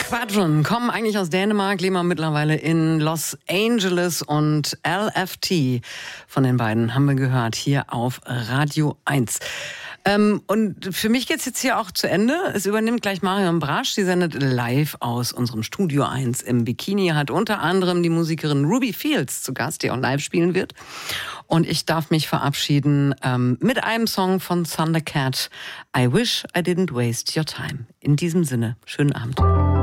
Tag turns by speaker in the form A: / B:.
A: Squadron kommen eigentlich aus Dänemark, leben aber mittlerweile in Los Angeles und LFT von den beiden haben wir gehört hier auf Radio 1. Und für mich geht's jetzt hier auch zu Ende. Es übernimmt gleich Marion Brasch. Sie sendet live aus unserem Studio 1 im Bikini, hat unter anderem die Musikerin Ruby Fields zu Gast, die auch live spielen wird. Und ich darf mich verabschieden mit einem Song von Thundercat, I Wish I Didn't Waste Your Time. In diesem Sinne, schönen Abend.